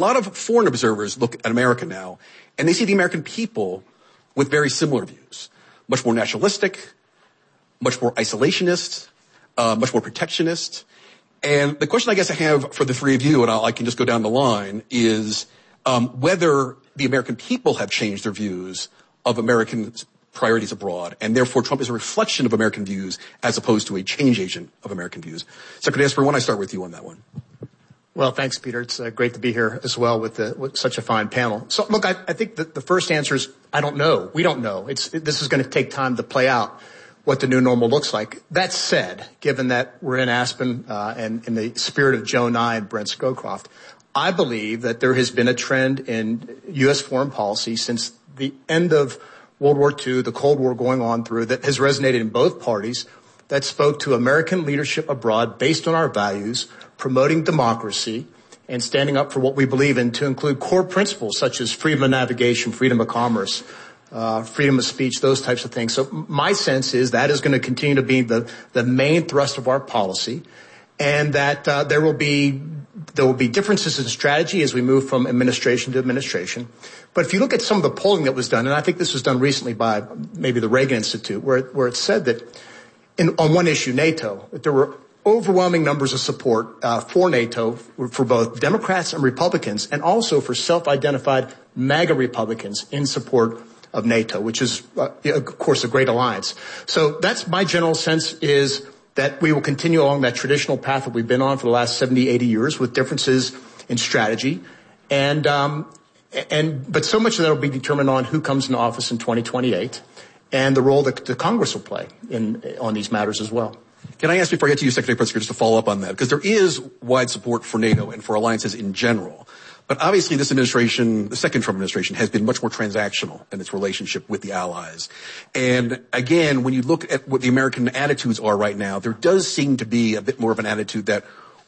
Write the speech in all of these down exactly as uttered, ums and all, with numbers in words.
lot of foreign observers look at America now, and they see the American people with very similar views. Much more nationalistic, much more isolationist, uh, much more protectionist. And the question I guess I have for the three of you, and I'll, I can just go down the line, is um, whether the American people have changed their views of American priorities abroad, and therefore Trump is a reflection of American views as opposed to a change agent of American views. Secretary Esper, why don't I start with you on that one? Well, thanks, Peter. It's uh, great to be here as well with, the, with such a fine panel. So, look, I, I think that the first answer is I don't know. We don't know. It's it, this is going to take time to play out what the new normal looks like. That said, given that we're in Aspen uh, and in the spirit of Joe Nye and Brent Scowcroft, I believe that there has been a trend in U S foreign policy since the end of World War Two, the Cold War going on through, that has resonated in both parties, that spoke to American leadership abroad based on our values, promoting democracy, and standing up for what we believe in, to include core principles such as freedom of navigation, freedom of commerce, uh, freedom of speech, those types of things. So my sense is that is going to continue to be the, the main thrust of our policy, and that uh, there will be there will be differences in strategy as we move from administration to administration. But if you look at some of the polling that was done, and I think this was done recently by maybe the Reagan Institute, where where it said that in, on one issue, NATO, that there were overwhelming numbers of support uh, for NATO for both Democrats and Republicans, and also for self-identified MAGA Republicans in support of NATO, which is, uh, of course, a great alliance. So that's my general sense, is that we will continue along that traditional path that we've been on for the last seventy, eighty years, with differences in strategy. And, um, and, but so much of that will be determined on who comes into office in twenty twenty-eight and the role that the Congress will play in, on these matters as well. Can I ask, before I get to you, Secretary Pritzker, just to follow up on that? Because there is wide support for NATO and for alliances in general. But obviously this administration, the second Trump administration, has been much more transactional in its relationship with the allies. And again, when you look at what the American attitudes are right now, there does seem to be a bit more of an attitude that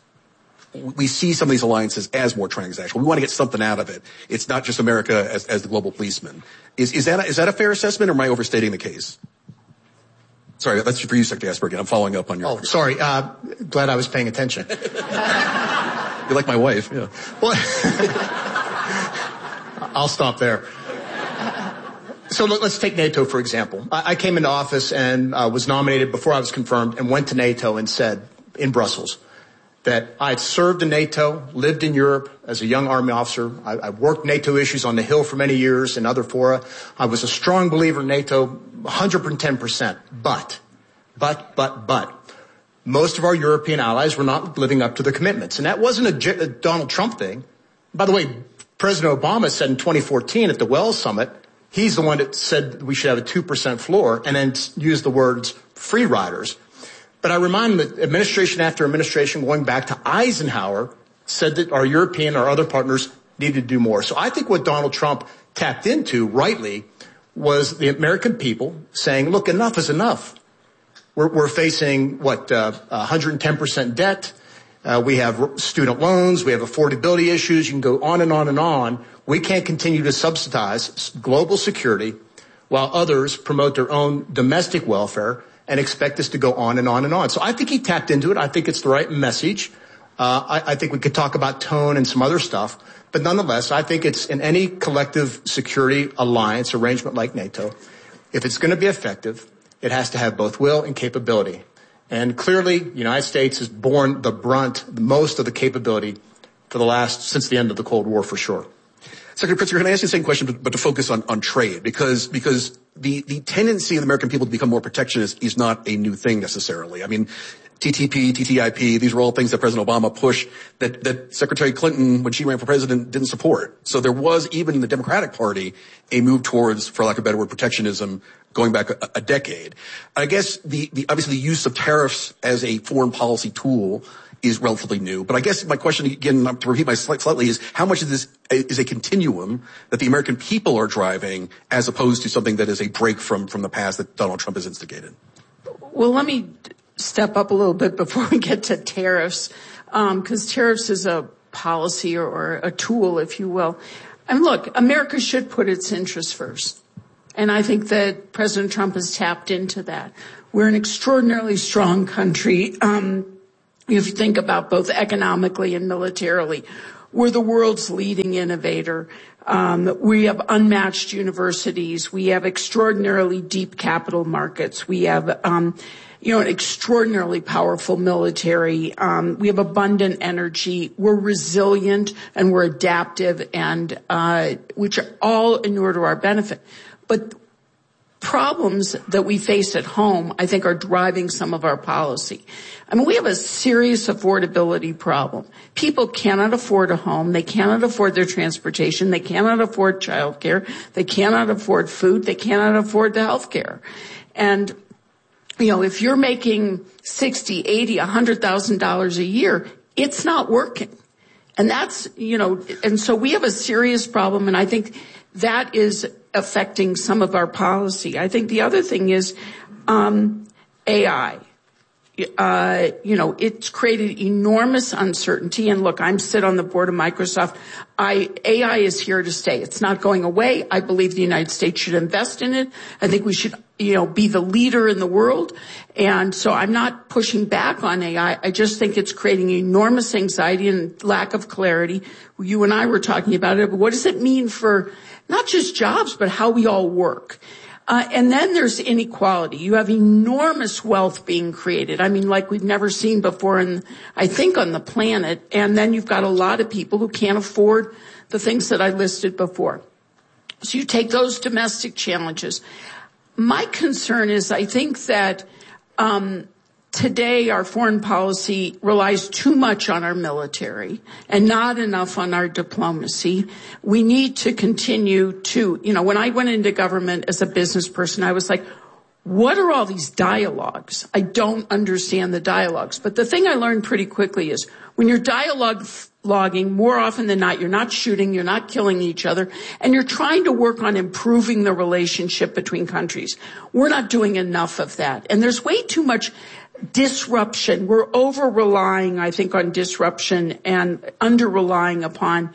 we see some of these alliances as more transactional. We want to get something out of it. It's not just America as, as the global policeman. Is, is that a, is that a fair assessment, or am I overstating the case? Sorry, that's for you, Secretary Esper. Again, I'm following up on your. Oh, sorry. Uh, glad I was paying attention. You're like my wife, yeah. Well, I'll stop there. So let's take NATO, for example. I came into office and uh, was nominated before I was confirmed, and went to NATO and said in Brussels that I had served in NATO, lived in Europe as a young Army officer. I, I worked NATO issues on the Hill for many years and other fora. I was a strong believer in NATO, one hundred ten percent. But, but, but, but, most of our European allies were not living up to their commitments. And that wasn't a, J- a Donald Trump thing. By the way, President Obama said in twenty fourteen at the Wells Summit, he's the one that said we should have a two percent floor, and then used the words free riders. But I remind them that administration after administration, going back to Eisenhower, said that our European, our other partners needed to do more. So I think what Donald Trump tapped into, rightly, was the American people saying, look, enough is enough. We're, we're facing, what, uh, one hundred ten percent debt. Uh, we have student loans. We have affordability issues. You can go on and on and on. We can't continue to subsidize global security while others promote their own domestic welfare and expect us to go on and on and on. So I think he tapped into it. I think it's the right message. Uh, I, I think we could talk about tone and some other stuff. But nonetheless, I think it's in any collective security alliance arrangement like NATO, if it's going to be effective, it has to have both will and capability. And clearly, the United States has borne the brunt, most of the capability for the last, since the end of the Cold War, for sure. Secretary Pritzker, can I ask you the same question, but, but to focus on, on trade? Because, because the, the tendency of the American people to become more protectionist is not a new thing necessarily. I mean, T T P, T T I P, these were all things that President Obama pushed that, that Secretary Clinton, when she ran for president, didn't support. So there was, even in the Democratic Party, a move towards, for lack of a better word, protectionism going back a, a decade. I guess the, the, obviously the use of tariffs as a foreign policy tool is relatively new. But I guess my question, again, to repeat my slight, slightly, is how much of this is a continuum that the American people are driving as opposed to something that is a break from, from the past that Donald Trump has instigated? Well, let me step up a little bit before we get to tariffs, because um, tariffs is a policy or, or a tool, if you will. And look, America should put its interests first. And I think that President Trump has tapped into that. We're an extraordinarily strong country. Um, if you think about both economically and militarily, We're the world's leading innovator. Um, we have unmatched universities. We have extraordinarily deep capital markets. We have, um, you know, an extraordinarily powerful military. Um, we have abundant energy. We're resilient and we're adaptive, and uh, which are all inure to our benefit. But problems that we face at home, I think, are driving some of our policy. I mean, we have a serious affordability problem. People cannot afford a home. They cannot afford their transportation. They cannot afford childcare. They cannot afford food. They cannot afford the health care. And, you know, if you're making sixty, eighty, a hundred thousand dollars a year, it's not working. And that's, you know, and so we have a serious problem, and I think that is affecting some of our policy. I think the other thing is um A I. Uh, you know, it's created enormous uncertainty. And look, I'm sit on the board of Microsoft. I, A I is here to stay. It's not going away. I believe the United States should invest in it. I think we should, you know, be the leader in the world. And so I'm not pushing back on A I. I just think it's creating enormous anxiety and lack of clarity. You and I were talking about it, but what does it mean for not just jobs, but how we all work? Uh, and then there's inequality. You have enormous wealth being created. I mean, like we've never seen before, in, I think, on the planet. And then you've got a lot of people who can't afford the things that I listed before. So you take those domestic challenges. My concern is, I think that um today our foreign policy relies too much on our military and not enough on our diplomacy. We need to continue to, you know, when I went into government as a business person, I was like, what are all these dialogues? I don't understand the dialogues. But the thing I learned pretty quickly is when you're dialogue logging, more often than not, you're not shooting, you're not killing each other, and you're trying to work on improving the relationship between countries. We're not doing enough of that. And there's way too much disruption. We're over-relying, I think, on disruption and under-relying upon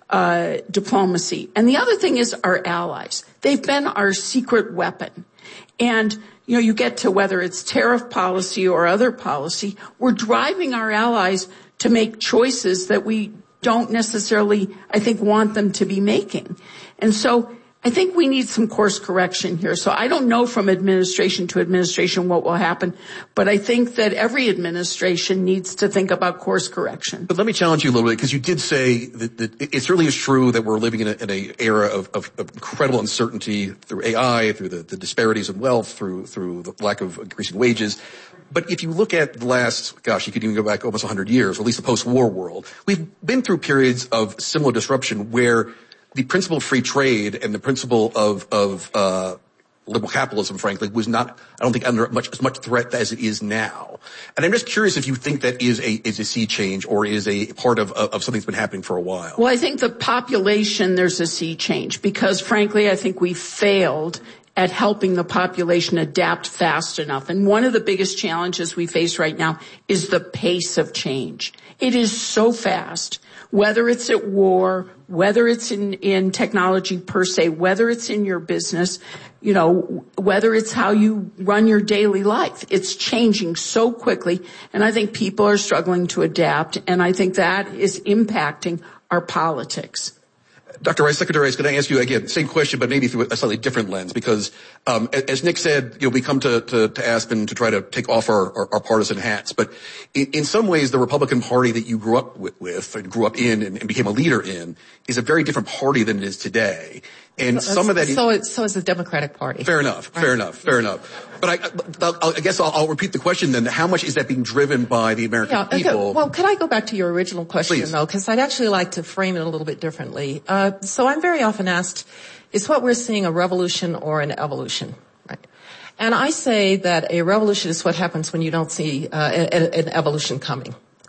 uh diplomacy. And the other thing is our allies. They've been our secret weapon. And, you know, you get to whether it's tariff policy or other policy, we're driving our allies to make choices that we don't necessarily, I think, want them to be making. And so I think we need some course correction here. So I don't know from administration to administration what will happen, but I think that every administration needs to think about course correction. But let me challenge you a little bit, because you did say that, that it certainly is true that we're living in an in a era of, of, of incredible uncertainty through A I, through the, the disparities in wealth, through through the lack of increasing wages. But if you look at the last, gosh, you could even go back almost one hundred years, or at least the post-war world, we've been through periods of similar disruption where the principle of free trade and the principle of, of, uh, liberal capitalism, frankly, was not, I don't think, under much, as much threat as it is now. And I'm just curious if you think that is a, is a sea change or is a part of, of something that's been happening for a while. Well, I think the population, there's a sea change because, frankly, I think we failed at helping the population adapt fast enough. And one of the biggest challenges we face right now is the pace of change. It is so fast. Whether it's at war, whether it's in, in technology per se, whether it's in your business, you know, whether it's how you run your daily life, it's changing so quickly. And I think people are struggling to adapt. And I think that is impacting our politics. Doctor Rice, Secretary, I was going to ask you again, same question, but maybe through a slightly different lens, because um, as Nick said, you know, we come to, to, to Aspen to try to take off our, our, our partisan hats. But in, in some ways, the Republican Party that you grew up with, with and grew up in and, and became a leader in is a very different party than it is today. And so, some of that, so is, so is the Democratic Party. Fair enough, fair right. enough, fair enough. But I, I'll, I guess I'll, I'll repeat the question then. How much is that being driven by the American yeah, people? Okay. Well, could I go back to your original question, Please. though, because I'd actually like to frame it a little bit differently. Uh, so I'm very often asked, is what we're seeing a revolution or an evolution? Right. And I say that a revolution is what happens when you don't see uh, a, an evolution coming.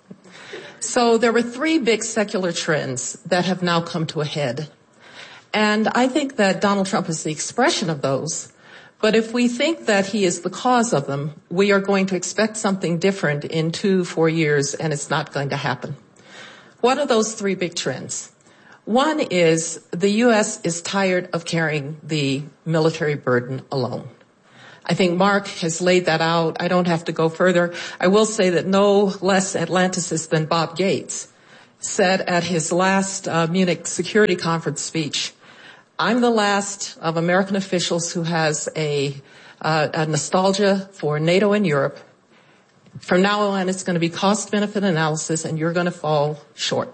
So there were three big secular trends that have now come to a head. And I think that Donald Trump is the expression of those. But if we think that he is the cause of them, we are going to expect something different in two, four years, and it's not going to happen. What are those three big trends? One is the U S is tired of carrying the military burden alone. I think Mark has laid that out. I don't have to go further. I will say that no less Atlanticist than Bob Gates said at his last uh, Munich Security Conference speech, I'm the last of American officials who has a, uh, a nostalgia for NATO and Europe. From now on, it's going to be cost-benefit analysis, and you're going to fall short.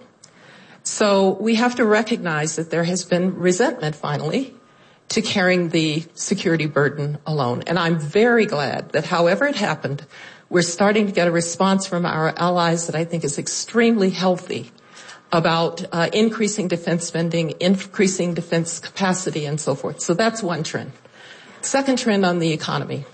So we have to recognize that there has been resentment, finally, to carrying the security burden alone. And I'm very glad that however it happened, we're starting to get a response from our allies that I think is extremely healthy about uh, increasing defense spending, increasing defense capacity, and so forth. So that's one trend. Second trend on the economy.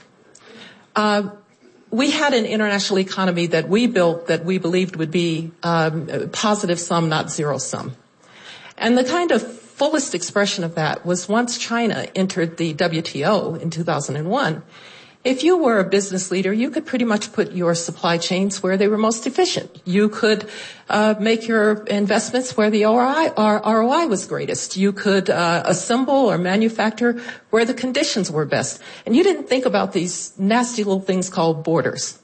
Uh, We had an international economy that we built that we believed would be um, positive sum, not zero sum. And the kind of fullest expression of that was once China entered the W T O in two thousand one. If you were a business leader, you could pretty much put your supply chains where they were most efficient. You could uh, make your investments where the R O I was greatest. You could uh, assemble or manufacture where the conditions were best. And you didn't think about these nasty little things called borders.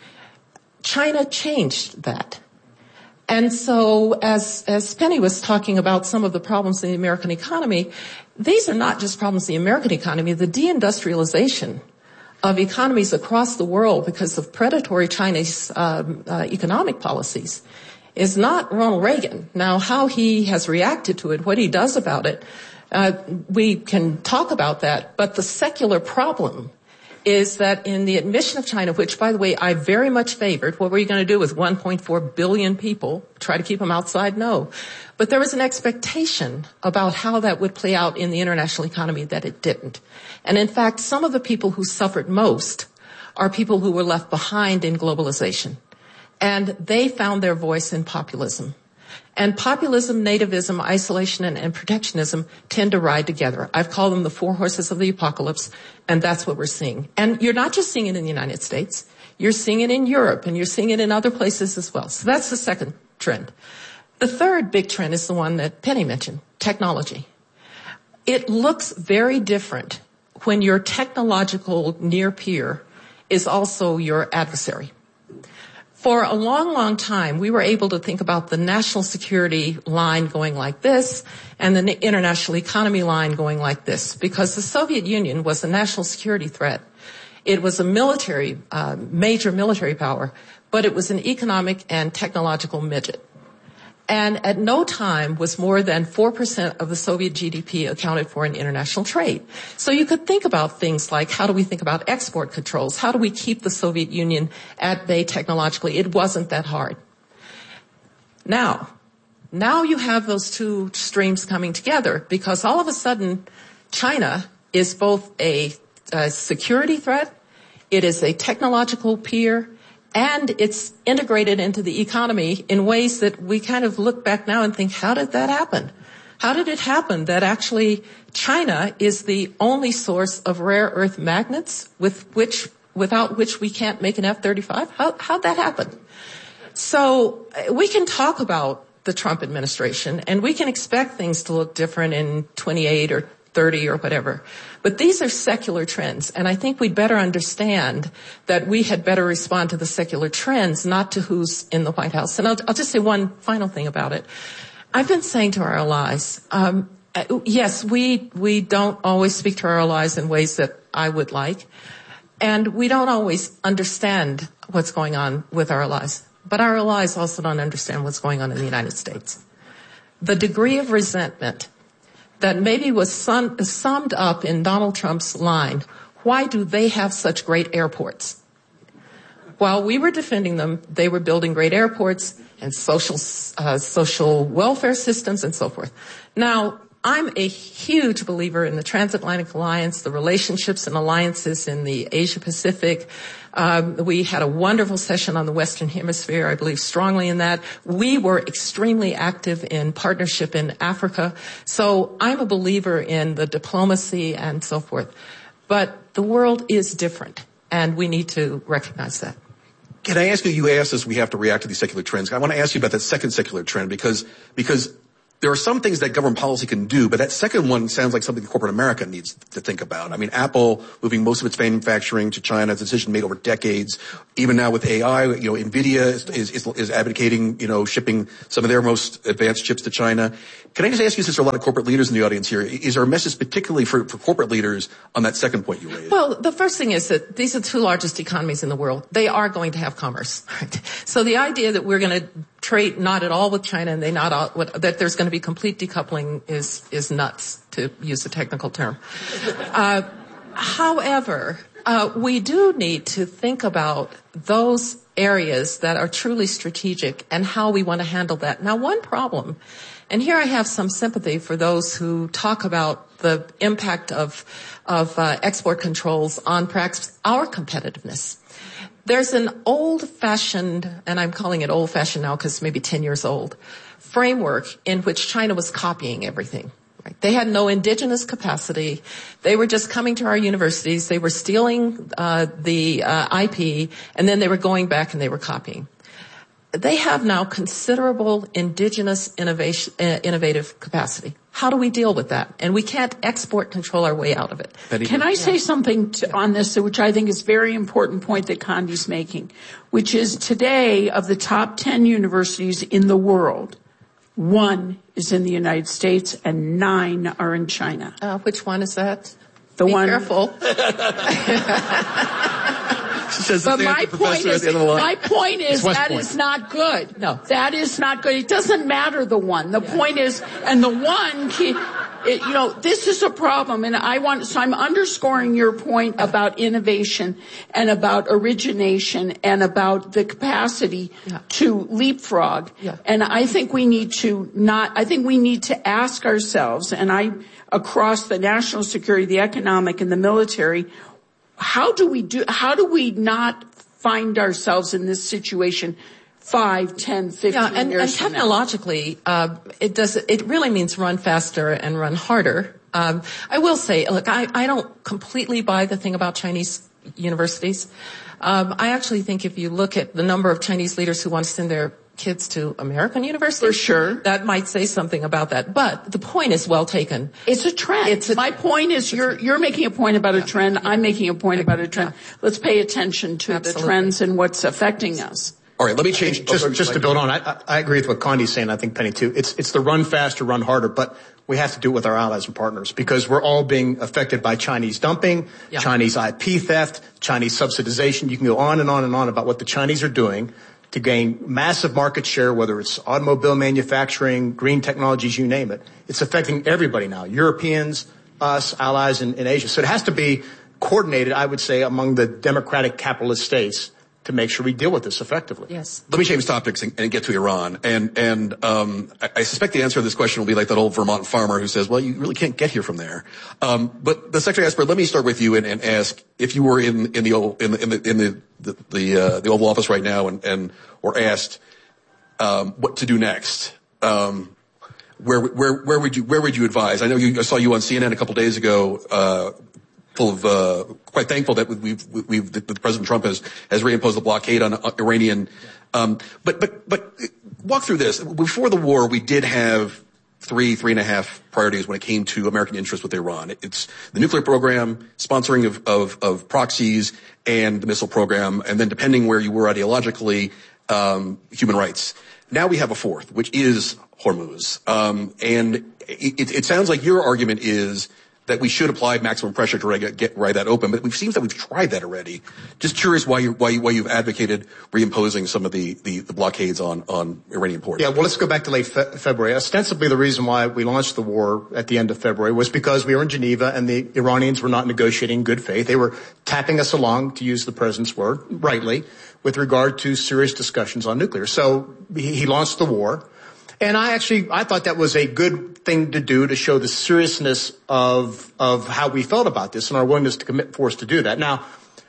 China changed that. And so as, as Penny was talking about some of the problems in the American economy, these are not just problems in the American economy. The deindustrialization of economies across the world because of predatory Chinese um, uh, economic policies is not Ronald Reagan. Now, how he has reacted to it, what he does about it, uh, we can talk about that. But the secular problem is that in the admission of China, which, by the way, I very much favored, what were you going to do with one point four billion people? Try to keep them outside? No. But there was an expectation about how that would play out in the international economy that it didn't. And in fact, some of the people who suffered most are people who were left behind in globalization. And they found their voice in populism. And populism, nativism, isolation, and, and protectionism tend to ride together. I've called them the four horses of the apocalypse, and that's what we're seeing. And you're not just seeing it in the United States. You're seeing it in Europe, and you're seeing it in other places as well. So that's the second trend. The third big trend is the one that Penny mentioned, technology. It looks very different when your technological near peer is also your adversary. For a long, long time, we were able to think about the national security line going like this and the international economy line going like this, because the Soviet Union was a national security threat. It was a military, uh, major military power, but it was an economic and technological midget. And at no time was more than four percent of the Soviet G D P accounted for in international trade. So you could think about things like, how do we think about export controls? How do we keep the Soviet Union at bay technologically? It wasn't that hard. Now, now you have those two streams coming together because all of a sudden China is both a, a security threat, it is a technological peer, and it's integrated into the economy in ways that we kind of look back now and think, how did that happen? How did it happen that actually China is the only source of rare earth magnets with which, without which we can't make an F thirty-five? How, how'd that happen? So we can talk about the Trump administration and we can expect things to look different in twenty-eight or thirty or whatever. But these are secular trends, and I think we'd better understand that we had better respond to the secular trends, not to who's in the White House. And I'll, I'll just say one final thing about it. I've been saying to our allies, um, yes, we we don't always speak to our allies in ways that I would like, and we don't always understand what's going on with our allies. But our allies also don't understand what's going on in the United States. The degree of resentment that maybe was sum, summed up in Donald Trump's line, why do they have such great airports? While we were defending them, they were building great airports and social, uh, social welfare systems and so forth. Now, I'm a huge believer in the Transatlantic Alliance, the relationships and alliances in the Asia Pacific. Um, we had a wonderful session on the Western Hemisphere. I believe strongly in that. We were extremely active in partnership in Africa. So I'm a believer in the diplomacy and so forth. But the world is different, and we need to recognize that. Can I ask you, you asked us we have to react to these secular trends. I want to ask you about that second secular trend because, because there are some things that government policy can do, but that second one sounds like something corporate America needs to think about. I mean, Apple moving most of its manufacturing to China, it's a decision made over decades. Even now with A I, you know, NVIDIA is, is, is, is advocating, you know, shipping some of their most advanced chips to China. Can I just ask you, since there are a lot of corporate leaders in the audience here, is there a message particularly for, for corporate leaders on that second point you raised? Well, the first thing is that these are the two largest economies in the world. They are going to have commerce. Right? So the idea that we're going to trade not at all with China and they not all, that there's going to be complete decoupling is is nuts, to use a technical term. Uh, however, uh, we do need to think about those areas that are truly strategic and how we want to handle that. Now, one problem, and here I have some sympathy for those who talk about the impact of of uh, export controls on perhaps our competitiveness. There's an old-fashioned, and I'm calling it old-fashioned now because maybe ten years old, framework in which China was copying everything. Right? They had no indigenous capacity. They were just coming to our universities. They were stealing uh, the uh, I P, and then they were going back and they were copying. They have now considerable indigenous innovation, uh, innovative capacity. How do we deal with that? And we can't export control our way out of it. Can I say something to, on this, which I think is a very important point that Condi's making, which is today of the top ten universities in the world, one is in the United States and nine are in China. Uh, which one is that? The Be one. Careful. But my point is, my point is that Point. is not good. No. That is not good. It doesn't matter the one. The yeah. point is, and the one, it, you know, this is a problem, and I want, so I'm underscoring your point about innovation and about origination and about the capacity yeah. to leapfrog. Yeah. And I think we need to not, I think we need to ask ourselves, and I, across the national security, the economic, and the military, How do we do, how do we not find ourselves in this situation five, ten, fifteen yeah, and, years and from now? technologically, uh, it does, it really means run faster and run harder. Um, I will say, look, I, I don't completely buy the thing about Chinese universities. Um, I actually think if you look at the number of Chinese leaders who want to send their kids to American universities, for sure, that might say something about that. But the point is well taken. It's a trend. It's a, My point is, you're you're making a point about yeah. a trend. I'm making a point about a trend. Yeah. Let's pay attention to Absolutely. the trends and what's affecting us. All right, let me change. Just, oh, just to build on, I, I agree with what Condi's saying. I think Penny too. It's it's the run faster, run harder, but we have to do it with our allies and partners because we're all being affected by Chinese dumping, yeah. Chinese I P theft, Chinese subsidization. You can go on and on and on about what the Chinese are doing to gain massive market share, whether it's automobile manufacturing, green technologies, you name it. It's affecting everybody now, Europeans, us, allies in, in Asia. So it has to be coordinated, I would say, among the democratic capitalist states to make sure we deal with this effectively. Yes. Let me change topics and, and get to Iran. And, and, um, I, I suspect the answer to this question will be like that old Vermont farmer who says, well, you really can't get here from there. Um, but the Secretary Esper, let me start with you and, and ask if you were in, in the, in the, in the, in the, the, the, uh, the Oval Office right now and, and, or asked, um, what to do next. Um, where, where, where would you, where would you advise? I know you, I saw you on C N N a couple days ago, uh, full of, uh, quite thankful that we've, we've, that President Trump has, has reimposed the blockade on Iranian, um, but, but, but walk through this. Before the war, we did have three, three and a half priorities when it came to American interests with Iran. It's the nuclear program, sponsoring of, of, of proxies, and the missile program, and then depending where you were ideologically, um, human rights. Now we have a fourth, which is Hormuz. Um, and it, it sounds like your argument is that we should apply maximum pressure to get, get right that open, but it seems that we've tried that already. Just curious why you why you, why you've advocated reimposing some of the, the, the blockades on, on Iranian ports. Yeah, well, let's go back to late fe- February. Ostensibly, the reason why we launched the war at the end of February was because we were in Geneva and the Iranians were not negotiating in good faith. They were tapping us along, to use the president's word, rightly, with regard to serious discussions on nuclear. So he, he launched the war. And I actually, I thought that was a good thing to do to show the seriousness of, of how we felt about this and our willingness to commit force to do that. Now,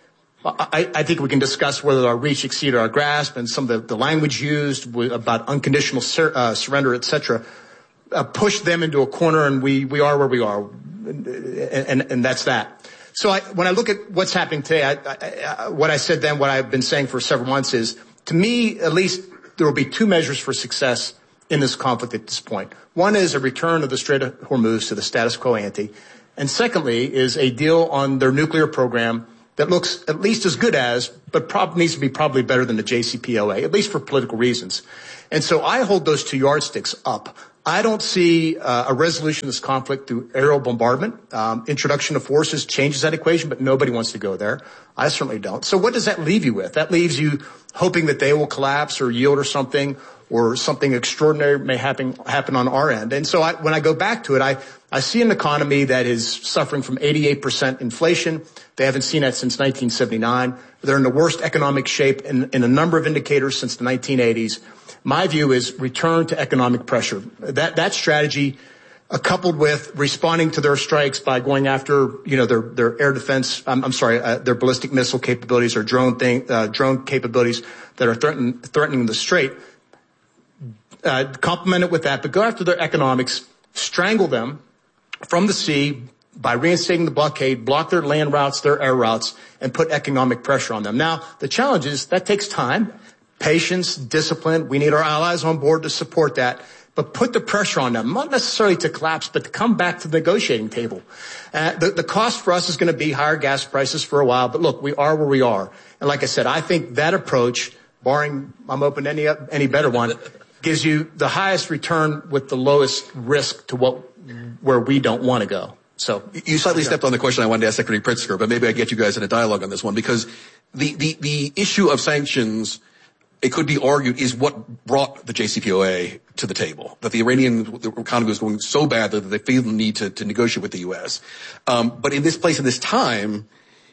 I, I think we can discuss whether our reach exceeded our grasp and some of the, the language used about unconditional sur, uh, surrender, et cetera, uh, pushed them into a corner, and we, we are where we are. And, and, and that's that. So I, when I look at what's happening today, I, I, I, what I said then, what I've been saying for several months is, to me, at least, there will be two measures for success in this conflict at this point. One is a return of the Strait of Hormuz to the status quo ante. And secondly is a deal on their nuclear program that looks at least as good as, but probably needs to be probably better than the J C P O A, at least for political reasons. And so I hold those two yardsticks up. I don't see uh, a resolution of this conflict through aerial bombardment. Um, introduction of forces changes that equation, but nobody wants to go there. I certainly don't. So what does that leave you with? That leaves you hoping that they will collapse or yield or something, or something extraordinary may happen happen on our end. And so I, when I go back to it, I, I see an economy that is suffering from eighty-eight percent inflation. They haven't seen that since nineteen seventy-nine. They're in the worst economic shape in, in a number of indicators since the nineteen eighties. My view is return to economic pressure. That, that strategy, uh, coupled with responding to their strikes by going after, you know, their, their air defense, I'm, I'm sorry, uh, their ballistic missile capabilities or drone thing, uh, drone capabilities that are threaten, threatening the Strait, uh, complement it with that, but go after their economics, strangle them from the sea by reinstating the blockade, block their land routes, their air routes, and put economic pressure on them. Now, the challenge is that takes time. Patience, discipline. We need our allies on board to support that. But put the pressure on them, not necessarily to collapse, but to come back to the negotiating table. Uh, the, the cost for us is going to be higher gas prices for a while. But look, we are where we are. And like I said, I think that approach, barring I'm open to any, any better one, gives you the highest return with the lowest risk to what where we don't want to go. So you slightly stepped on the question I wanted to ask Secretary Pritzker, but maybe I get you guys in a dialogue on this one, because the, the, the issue of sanctions, it could be argued, is what brought the J C P O A to the table. That the Iranian the economy was going so bad that they feel the need to, to negotiate with the U S. Um, but in this place, in this time,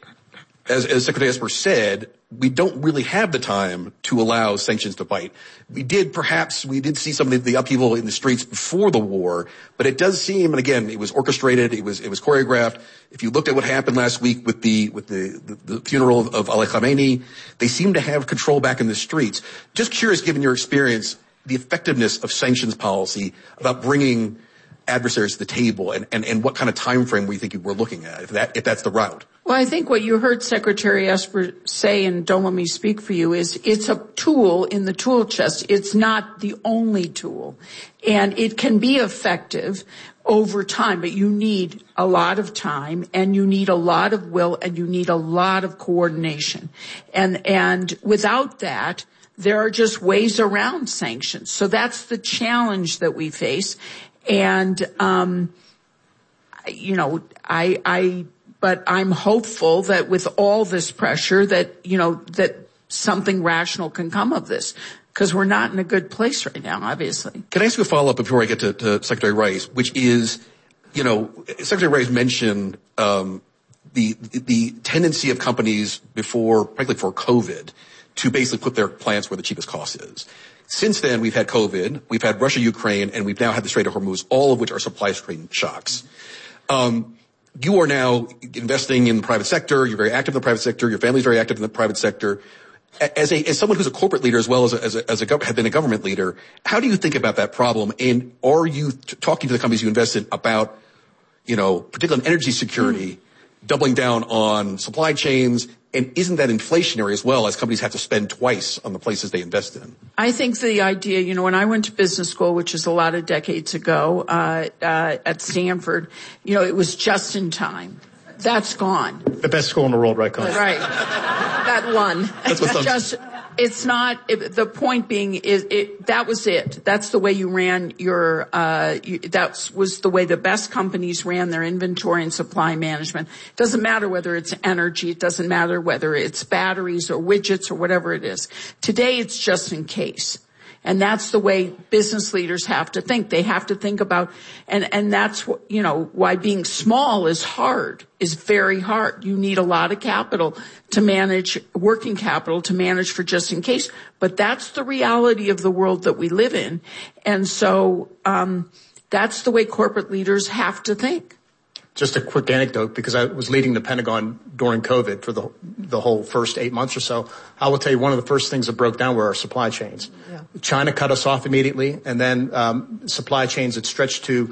as, as Secretary Esper said, we don't really have the time to allow sanctions to bite. We did, perhaps, we did see some of the, the upheaval in the streets before the war, but it does seem, and again, it was orchestrated, it was, it was choreographed. If you looked at what happened last week with the, with the, the, the funeral of, of Ali Khamenei, they seem to have control back in the streets. Just curious, given your experience, the effectiveness of sanctions policy about bringing adversaries to the table, and, and, and what kind of time frame we think we're looking at, if that, if that's the route. Well, I think what you heard Secretary Esper say, and don't let me speak for you, is it's a tool in the tool chest. It's not the only tool. And it can be effective over time, but you need a lot of time, and you need a lot of will, and you need a lot of coordination. And, and without that, there are just ways around sanctions. So that's the challenge that we face. And, um, you know, I, I, but I'm hopeful that with all this pressure that, you know, that something rational can come of this, because we're not in a good place right now, obviously. Can I ask you a follow-up before I get to, to Secretary Rice, which is, you know, Secretary Rice mentioned, um, the, the tendency of companies before, frankly, for COVID, to basically put their plants where the cheapest cost is. Since then, we've had COVID, we've had Russia, Ukraine, and we've now had the Strait of Hormuz, all of which are supply chain shocks. Um, you are now investing in the private sector. You're very active in the private sector. Your family's very active in the private sector. As a, as someone who's a corporate leader as well as a, as a, as a have been a government leader, how do you think about that problem? And are you t- talking to the companies you invest in about, you know, particularly energy security, mm. doubling down on supply chains? And isn't that inflationary as well, as companies have to spend twice on the places they invest in? I think the idea, you know, when I went to business school, which is a lot of decades ago, uh, uh, at Stanford, you know, it was just in time. That's gone. The best school in the world, right, Connie? Right. That one. That's what's just, it's not, it, the point being is, it, that was it. That's the way you ran your, uh, you, that was the way the best companies ran their inventory and supply management. It doesn't matter whether it's energy. It doesn't matter whether it's batteries or widgets or whatever it is. Today it's just in case. And that's the way business leaders have to think. They have to think about, and, and that's what, you know, why being small is hard, is very hard. You need a lot of capital to manage, working capital to manage for just in case. But that's the reality of the world that we live in. And so, um, that's the way corporate leaders have to think. Just a quick anecdote, because I was leading the Pentagon during COVID for the the whole first eight months or so. I will tell you, one of the first things that broke down were our supply chains. Yeah. China cut us off immediately, and then um, supply chains that stretched to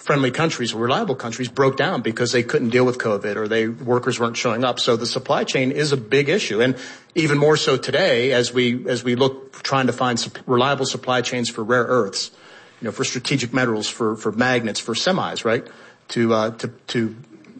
friendly countries, reliable countries, broke down because they couldn't deal with COVID or they workers weren't showing up. So the supply chain is a big issue, and even more so today as we as we look trying to find sup- reliable supply chains for rare earths, you know, for strategic metals, for for magnets, for semis, right? To uh, to to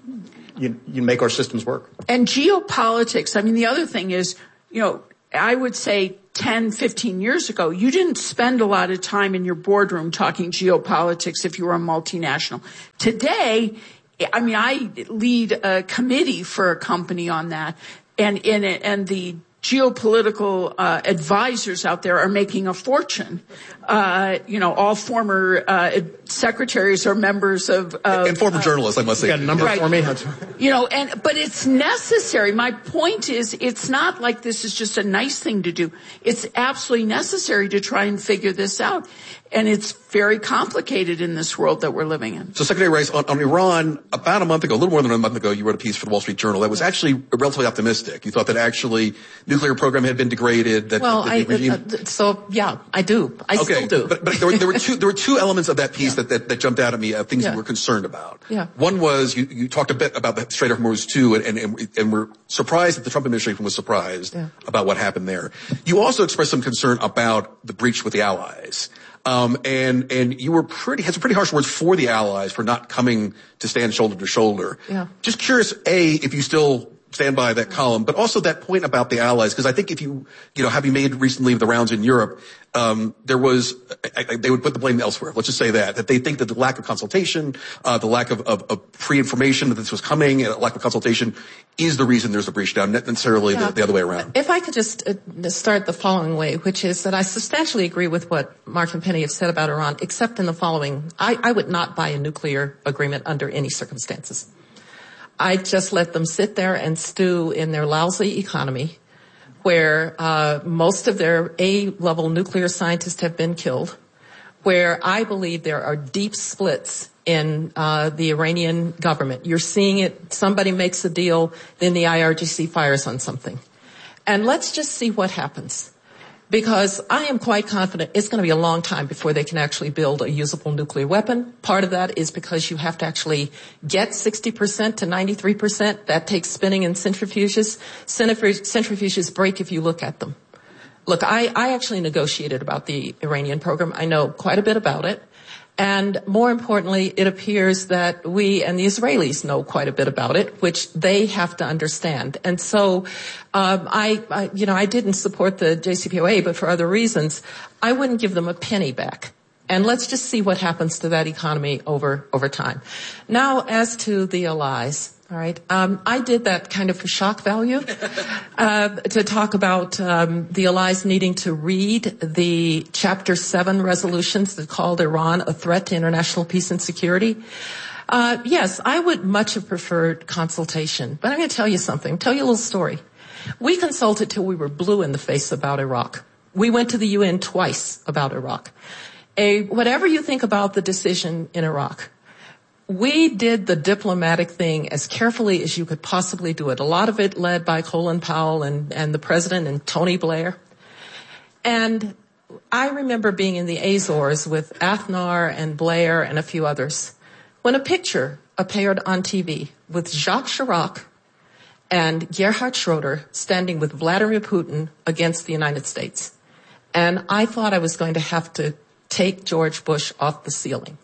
you, you make our systems work. And geopolitics. I mean, the other thing is, you know, I would say ten, fifteen years ago, you didn't spend a lot of time in your boardroom talking geopolitics if you were a multinational. Today, I mean, I lead a committee for a company on that, and in it, and the geopolitical uh, advisors out there are making a fortune. Uh, you know, all former uh, secretaries are members of, of and former uh, journalists, I must say. You got a number right. for me? You know, and but it's necessary. My point is, it's not like this is just a nice thing to do. It's absolutely necessary to try and figure this out, and it's very complicated in this world that we're living in. So, Secretary Rice, on, on Iran, about a month ago, a little more than a month ago, you wrote a piece for the Wall Street Journal that was actually relatively optimistic. You thought that actually nuclear program had been degraded. That, well, that the I, regime... uh, so yeah, I do. I okay. still do. But, but there, were, there were two there were two elements of that piece Yeah. that, that that jumped out at me, uh, things Yeah. you were concerned about. Yeah. One was you, you talked a bit about the Strait of Hormuz too, and, and and were surprised that the Trump administration was surprised Yeah. about what happened there. You also expressed some concern about the breach with the allies. Um, and, and you were pretty, had some pretty harsh words for the allies for not coming to stand shoulder to shoulder. Yeah. Just curious, A, if you still stand by that column, but also that point about the allies, because I think if you, you know, having made recently the rounds in Europe, um, there was, I, I, they would put the blame elsewhere. Let's just say that, that they think that the lack of consultation, uh, the lack of, of, of pre-information that this was coming, and lack of consultation is the reason there's a breach down, not necessarily Yeah. the, the other way around. If I could just uh, start the following way, which is that I substantially agree with what Mark and Penny have said about Iran, except in the following. I, I would not buy a nuclear agreement under any circumstances. I just let them sit there and stew in their lousy economy, where uh, most of their A-level nuclear scientists have been killed, where I believe there are deep splits in uh, the Iranian government. You're seeing it, somebody makes a deal, then the I R G C fires on something. And let's just see what happens. Because I am quite confident it's going to be a long time before they can actually build a usable nuclear weapon. Part of that is because you have to actually get sixty percent to ninety-three percent. That takes spinning and centrifuges. Centrifuges break if you look at them. Look, I, I actually negotiated about the Iranian program. I know quite a bit about it. And more importantly, it appears that we and the Israelis know quite a bit about it, which they have to understand. And so, um, I, I, you know, I didn't support the J C P O A, but for other reasons, I wouldn't give them a penny back. And let's just see what happens to that economy over, over time. Now, as to the allies. All right. Um, I did that kind of for shock value, uh, to talk about, um, the allies needing to read the Chapter seven resolutions that called Iran a threat to international peace and security. Uh, yes, I would much have preferred consultation, but I'm going to tell you something, tell you a little story. We consulted till we were blue in the face about Iraq. We went to the U N twice about Iraq. A, whatever you think about the decision in Iraq, we did the diplomatic thing as carefully as you could possibly do it. A lot of it led by Colin Powell and, and the president and Tony Blair. And I remember being in the Azores with Aznar and Blair and a few others when a picture appeared on T V with Jacques Chirac and Gerhard Schroeder standing with Vladimir Putin against the United States. And I thought I was going to have to take George Bush off the ceiling.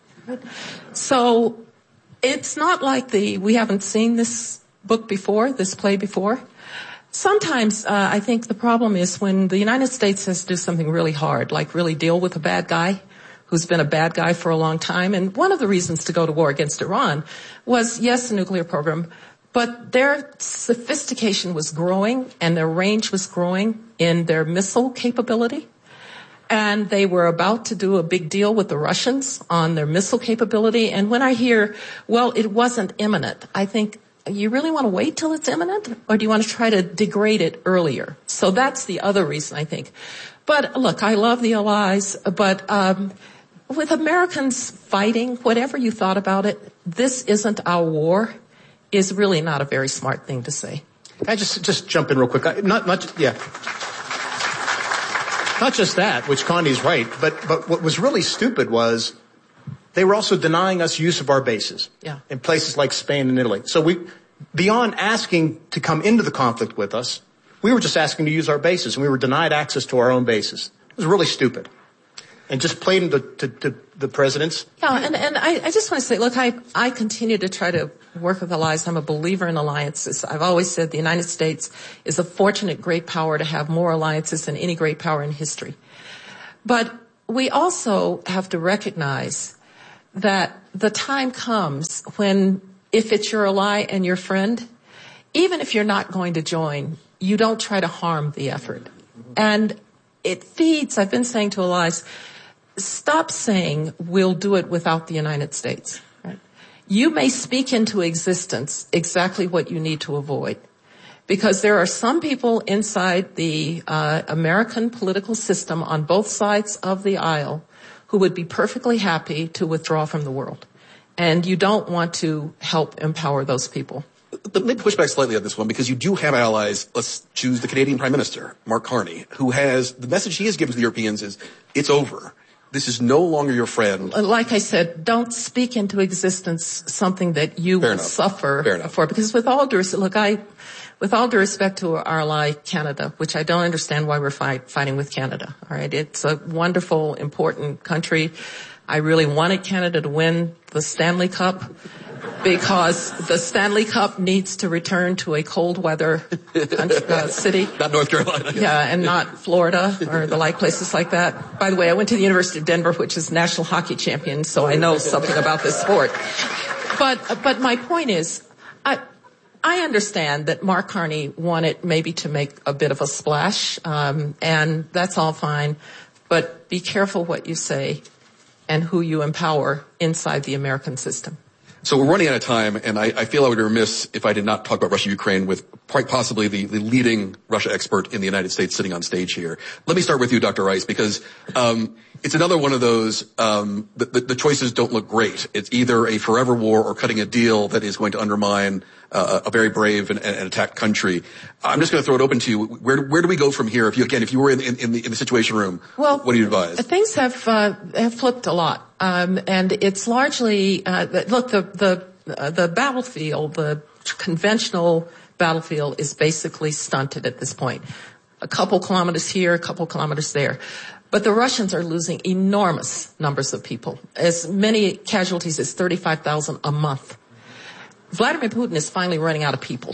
So it's not like the we haven't seen this book before, this play before. Sometimes uh, I think the problem is when the United States has to do something really hard, like really deal with a bad guy who's been a bad guy for a long time. And one of the reasons to go to war against Iran was, yes, a nuclear program, but their sophistication was growing and their range was growing in their missile capability. And they were about to do a big deal with the Russians on their missile capability. And when I hear, well, it wasn't imminent, I think, you really want to wait till it's imminent? Or do you want to try to degrade it earlier? So that's the other reason, I think. But look, I love the allies, but um with Americans fighting, whatever you thought about it, this isn't our war, is really not a very smart thing to say. Can I just, just jump in real quick? I, not, not, yeah. Not just that, which Condi's right, but, but what was really stupid was they were also denying us use of our bases yeah. in places like Spain and Italy. So we, beyond asking to come into the conflict with us, we were just asking to use our bases, and we were denied access to our own bases. It was really stupid. And just played into to, to the presidents. Yeah, and, and I, I just want to say, look, I, I continue to try to work with allies. I'm a believer in alliances. I've always said the United States is a fortunate great power to have more alliances than any great power in history. But we also have to recognize that the time comes when, if it's your ally and your friend, even if you're not going to join, you don't try to harm the effort. And it feeds, I've been saying to allies, stop saying we'll do it without the United States. Right? You may speak into existence exactly what you need to avoid. Because there are some people inside the uh, American political system on both sides of the aisle who would be perfectly happy to withdraw from the world. And you don't want to help empower those people. Let me push back slightly on this one, because you do have allies. Let's choose the Canadian Prime Minister, Mark Carney, who has, the message he has given to the Europeans is, it's over. This is no longer your friend. Like I said, don't speak into existence something that you Fair will enough. suffer Fair enough. for. Because with all due respect, look, I, with all due respect to our ally Canada, which I don't understand why we're fight, fighting with Canada. All right, it's a wonderful, important country. I really wanted Canada to win the Stanley Cup, because the Stanley Cup needs to return to a cold weather country, uh, city. Not North Carolina. Yeah, and not Florida or the like places like that. By the way, I went to the University of Denver, which is national hockey champion, so I know something about this sport. But, but my point is, I, I understand that Mark Carney wanted maybe to make a bit of a splash, um, and that's all fine. But be careful what you say and who you empower inside the American system. So we're running out of time, and I, I feel I would be remiss if I did not talk about Russia-Ukraine with quite possibly the, the leading Russia expert in the United States sitting on stage here. Let me start with you, Doctor Rice, because um, it's another one of those, um, the, the, the choices don't look great. It's either a forever war or cutting a deal that is going to undermine uh, a very brave and, and attacked country. I'm just going to throw it open to you. Where, where do we go from here? If you, again, if you were in, in, in, the, in the Situation Room, well, what do you advise? Things have uh, have flipped a lot. Um, and it's largely, uh, look, the, the, uh, the battlefield, the conventional battlefield is basically stunted at this point. A couple kilometers here, a couple kilometers there. But the Russians are losing enormous numbers of people, as many casualties as thirty-five thousand a month. Vladimir Putin is finally running out of people.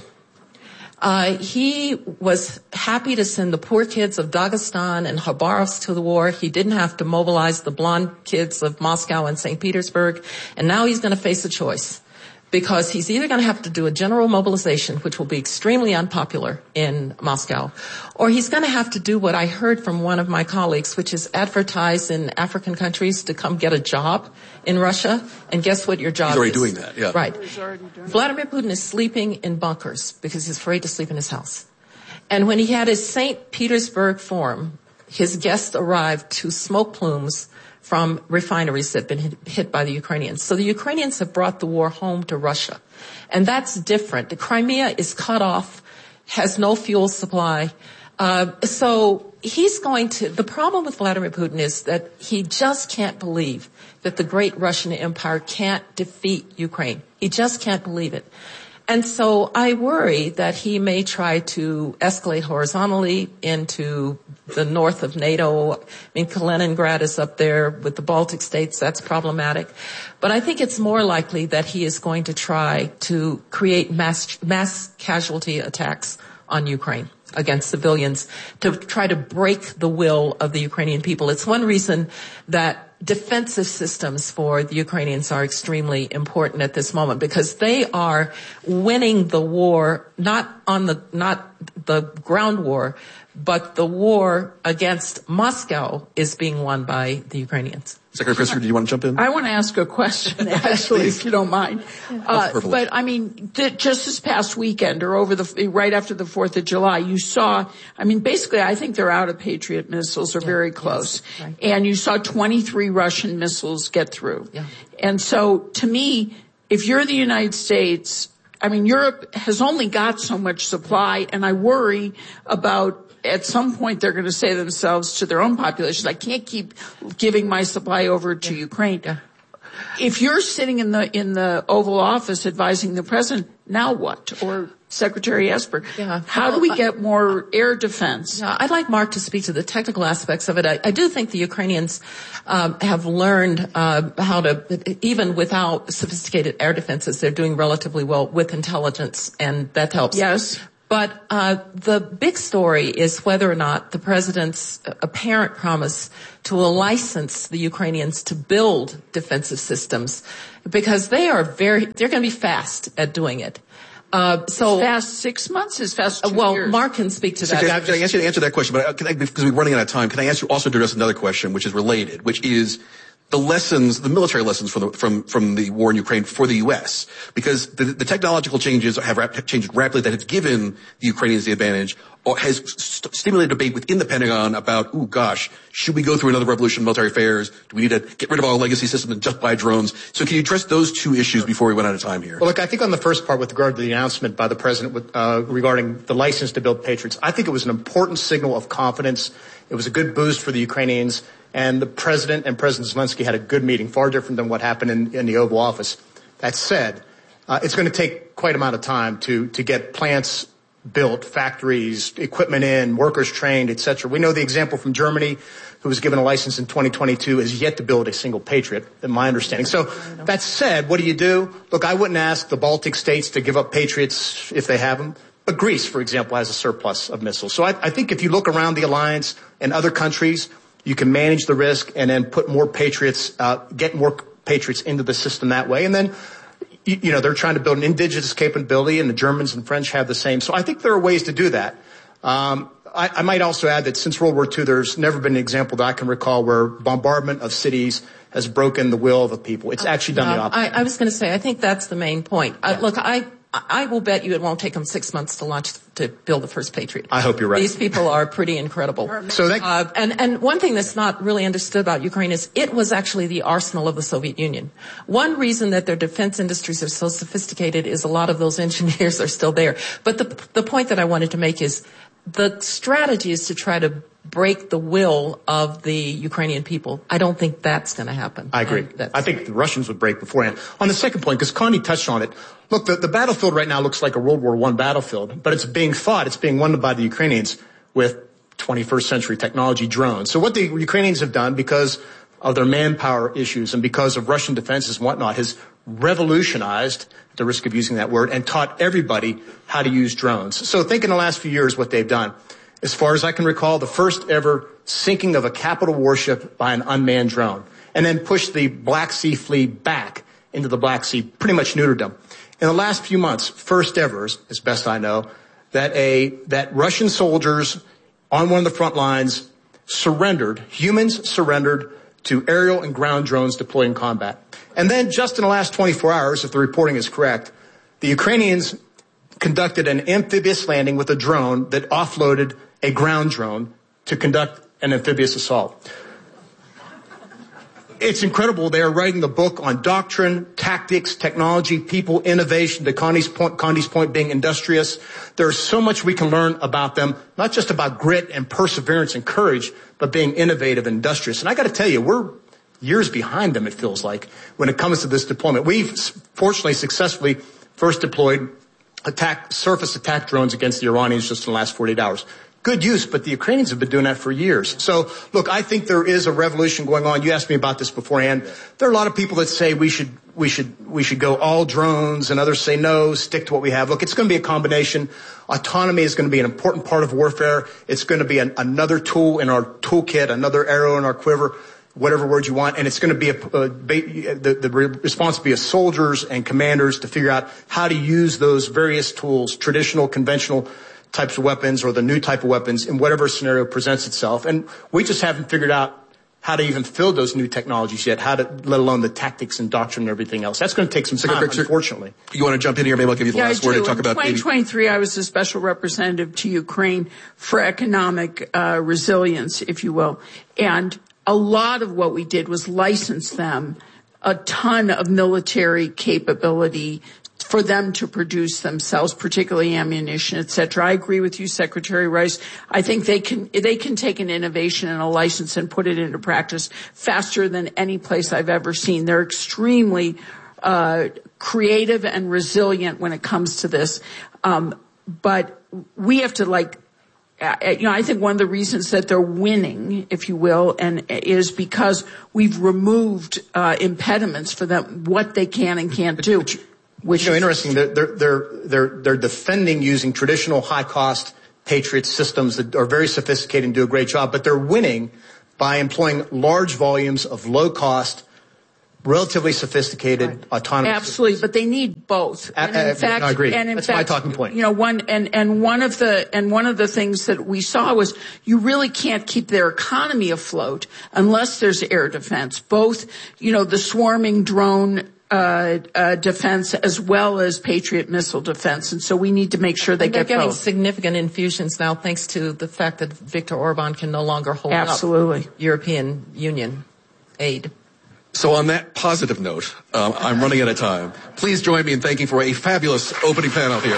Uh, he was happy to send the poor kids of Dagestan and Khabarovsk to the war. He didn't have to mobilize the blonde kids of Moscow and Saint Petersburg. And now he's going to face a choice, because he's either going to have to do a general mobilization, which will be extremely unpopular in Moscow, or he's going to have to do what I heard from one of my colleagues, which is advertise in African countries to come get a job in Russia. And guess what your job is? He's already is? doing that, yeah. Right. Vladimir Putin is sleeping in bunkers because he's afraid to sleep in his house. And when he had his Saint Petersburg forum, his guests arrived to smoke plumes from refineries that had been hit by the Ukrainians. So the Ukrainians have brought the war home to Russia. And that's different. The Crimea is cut off, has no fuel supply. Uh, so he's going to, the problem with Vladimir Putin is that he just can't believe that the great Russian Empire can't defeat Ukraine. He just can't believe it. And so I worry that he may try to escalate horizontally into the north of NATO. I mean, Kaliningrad is up there with the Baltic states. That's problematic. But I think it's more likely that he is going to try to create mass, mass casualty attacks on Ukraine against civilians to try to break the will of the Ukrainian people. It's one reason that defensive systems for the Ukrainians are extremely important at this moment, because they are winning the war, not on the, not the ground war, but the war against Moscow is being won by the Ukrainians. Secretary Pritzker, do you want to jump in? I want to ask a question, actually, if you don't mind. Uh, but I mean, th- just this past weekend, or over the right after the Fourth of July, you saw. I mean, basically, I think they're out of Patriot missiles, or yeah, very close, yes, right. And you saw twenty-three Russian missiles get through. Yeah. And so, to me, if you're the United States, I mean, Europe has only got so much supply, and I worry about. At some point, they're going to say themselves to their own populations, I can't keep giving my supply over to yeah. Ukraine. Yeah. if you're sitting in the in the Oval Office advising the president, now what? Or Secretary Esper, yeah. how do we get more air defense? Yeah, I'd like Mark to speak to the technical aspects of it. I, I do think the Ukrainians um, have learned uh, how to, even without sophisticated air defenses, they're doing relatively well with intelligence, and that helps. Yes. But uh the big story is whether or not the president's apparent promise to license the Ukrainians to build defensive systems, because they are very, they're going to be fast at doing it. Uh, so as fast six months, as fast two well, years. Mark can speak to so that. Can I, can I ask you to answer that question? But can I, because we're running out of time, can I ask you also to address another question, which is related, which is the lessons, the military lessons from the, from, from the war in Ukraine for the U S, because the, the technological changes have, rap, have changed rapidly that has given the Ukrainians the advantage, or has st- stimulated debate within the Pentagon about, oh gosh, should we go through another revolution in military affairs? Do we need to get rid of our legacy system and just buy drones? So can you address those two issues before we run out of time here? Well, look, I think on the first part with regard to the announcement by the president with, uh, regarding the license to build Patriots, I think it was an important signal of confidence. It was a good boost for the Ukrainians. And the president and President Zelensky had a good meeting, far different than what happened in, in the Oval Office. That said, uh, it's going to take quite a amount of time to, to get plants built, factories, equipment in, workers trained, et cetera. We know the example from Germany, who was given a license in twenty twenty-two, is yet to build a single Patriot, in my understanding. So that said, what do you do? Look, I wouldn't ask the Baltic states to give up Patriots if they have them. But Greece, for example, has a surplus of missiles. So I, I think if you look around the alliance and other countries, you can manage the risk and then put more Patriots, uh, get more Patriots into the system that way. And then, you, you know, they're trying to build an indigenous capability, and the Germans and French have the same. So I think there are ways to do that. Um, I, I might also add that since World War Two, there's never been an example that I can recall where bombardment of cities has broken the will of a people. It's actually done uh, the opposite. I, I was going to say, I think that's the main point. Yeah. Uh, look, I, I will bet you it won't take them six months to launch, to build the first Patriot. I hope you're right. These people are pretty incredible. So that, uh, and, and one thing that's not really understood about Ukraine is it was actually the arsenal of the Soviet Union. One reason that their defense industries are so sophisticated is a lot of those engineers are still there. But the, the point that I wanted to make is the strategy is to try to break the will of the Ukrainian people. I don't think that's going to happen. I agree. I think the Russians would break beforehand. On the second point, because Connie touched on it, look, the, the battlefield right now looks like a World War One battlefield, but it's being fought, it's being won by the Ukrainians with twenty-first century technology drones. So what the Ukrainians have done, because of their manpower issues and because of Russian defenses and whatnot, has revolutionized, at the risk of using that word, and taught everybody how to use drones. So think in the last few years what they've done. As far as I can recall, the first ever sinking of a capital warship by an unmanned drone, and then pushed the Black Sea Fleet back into the Black Sea, pretty much neutered them. In the last few months, first ever, as best I know, that a that Russian soldiers on one of the front lines surrendered, humans surrendered to aerial and ground drones deployed in combat. And then just in the last twenty-four hours, if the reporting is correct, the Ukrainians conducted an amphibious landing with a drone that offloaded a ground drone to conduct an amphibious assault. It's incredible. They are writing the book on doctrine, tactics, technology, people, innovation, to Connie's point, Connie's point being industrious. There's so much we can learn about them, not just about grit and perseverance and courage, but being innovative and industrious. And I got to tell you, we're years behind them, it feels like, when it comes to this deployment. We've fortunately successfully first deployed attack, surface attack drones against the Iranians just in the last forty-eight hours. Good use, but the Ukrainians have been doing that for years. So, look, I think there is a revolution going on. You asked me about this beforehand. There are a lot of people that say we should, we should, we should go all drones, and others say no, stick to what we have. Look, it's going to be a combination. Autonomy is going to be an important part of warfare. It's going to be an, another tool in our toolkit, another arrow in our quiver, whatever word you want. And it's going to be a, a the, the responsibility of soldiers and commanders to figure out how to use those various tools, traditional, conventional types of weapons or the new type of weapons in whatever scenario presents itself. And we just haven't figured out how to even fill those new technologies yet, how to, let alone the tactics and doctrine and everything else. That's going to take some time, unfortunately. You want to jump in here? Maybe I'll give you the yeah, last word to talk in about. twenty twenty-three, I was a special representative to Ukraine for economic uh, resilience, if you will. And a lot of what we did was license them a ton of military capability for them to produce themselves, particularly ammunition, et cetera. I agree with you, Secretary Rice. I think they can they can take an innovation and a license and put it into practice faster than any place I've ever seen. They're extremely uh creative and resilient when it comes to this. Um, but we have to like Uh, you know, I think one of the reasons that they're winning, if you will, and is because we've removed uh, impediments for them, what they can and can't do. Which, which you know, interesting. They're they're they're they're defending using traditional high-cost Patriot systems that are very sophisticated and do a great job, but they're winning by employing large volumes of low-cost, relatively sophisticated right. autonomous Absolutely, systems. But they need both. And in uh, fact, no, I agree. And in That's fact, my talking point. You know, one and and one of the and one of the things that we saw was you really can't keep their economy afloat unless there's air defense. Both, you know, the swarming drone uh, uh defense as well as Patriot missile defense, and so we need to make sure they and they're get getting both. Significant infusions now, thanks to the fact that Viktor Orban can no longer hold Absolutely. up European Union aid. So on that positive note, um, I'm running out of time. Please join me in thanking for a fabulous opening panel here.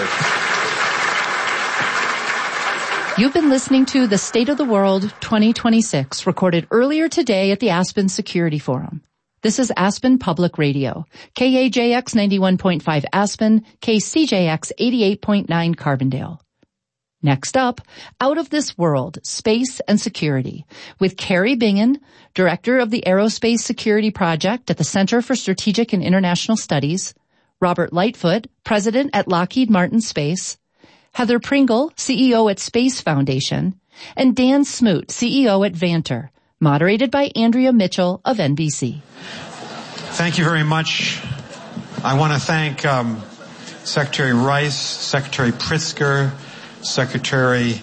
You've been listening to the State of the World twenty twenty-six, recorded earlier today at the Aspen Security Forum. This is Aspen Public Radio, K A J X ninety-one point five Aspen, K C J X eighty-eight point nine Carbondale. Next up, Out of This World, Space and Security, with Carrie Bingen, Director of the Aerospace Security Project at the Center for Strategic and International Studies, Robert Lightfoot, President at Lockheed Martin Space, Heather Pringle, C E O at Space Foundation, and Dan Smoot, C E O at Vanter, moderated by Andrea Mitchell of N B C. Thank you very much. I want to thank um, Secretary Rice, Secretary Pritzker, Secretary